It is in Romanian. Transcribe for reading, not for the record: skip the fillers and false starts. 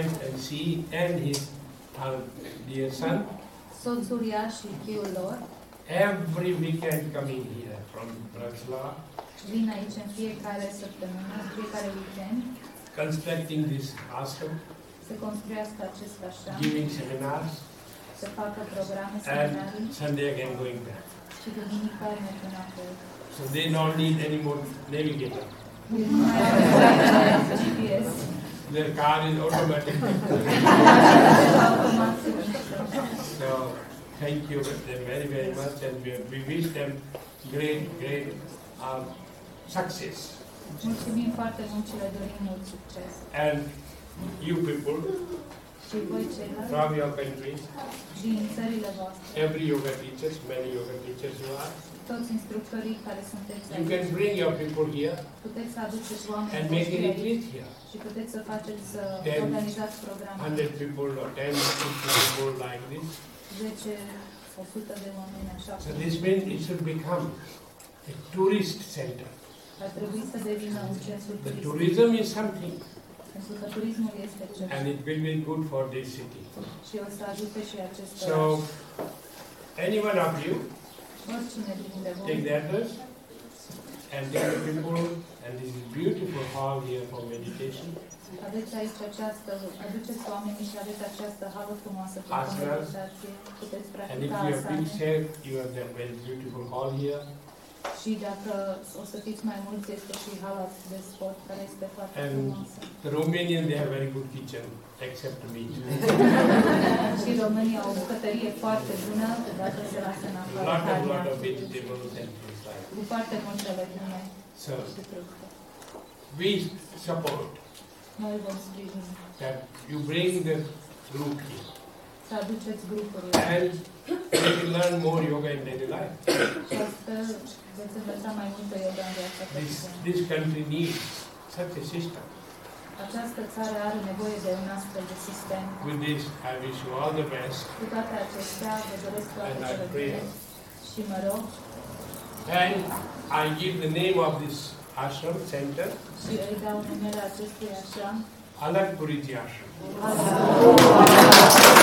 wife and she and her dear son, soțul ea și fiul lor, every weekend coming here from Bratislava, vin aici în fiecare săptămână, în fiecare weekend, constructing this ashram, să construiască acest ashram, giving seminars, să facă programe, and seminarii Sunday again going back. și duminica merg înapoi. So they don't need any more navigator. Nu mai au GPS. Their car is automatic. Automat se So thank you them very, very much, and we wish them great success. mulțumim foarte mult și le dorim mult succes. And you people Și voi ceilalți from your countries, din țările voastre, every yoga teachers, many yoga teachers you are, toți instructorii care sunteți you can aici, bring your people here puteți să aduceți oameni and make a voștri aici retreat here. și puteți să faceți, să Then organizați programe. 100 people or 10, 50 people like this. 10, 100 de oameni așa. So this means it should become a tourist center. Ar trebui să devină un centru The turistic. tourism is something, Pentru că turismul este ceva. and it will be good for this city. Și o să ajute și acest So, oraș. any one of you, Oricine dintre voi, take the address and take the people, and this is beautiful hall here for meditation. aveți aici aduceți oamenii și aveți această hală frumoasă pentru Asanas. meditație. Puteți And if practica you have big asane. share, you have that very beautiful hall here. Și dacă o să fiți mai mulți, este și hala de sport, care este foarte And frumoasă. the Romanians, they have very good kitchen, except meat. Și românii au o bucătărie foarte bună, dacă se lasă în afară lot carnea, of vegetables and things like that. cu foarte multe legume So, și fructe. we support Noi vom sprijini that you bring the group here. să aduceți grupurile. And you will learn more yoga in daily life. Și astfel veți învăța mai multă yoga în viața cotidiană. This country needs such a system. Această țară are nevoie de un astfel de sistem. With this, I wish you all the best. Cu toate acestea, vă doresc toate And I cele pray. bune și mă rog And I give the name of this ashram center, și îi dau numele acestui așa. Alat Puriti Ashram.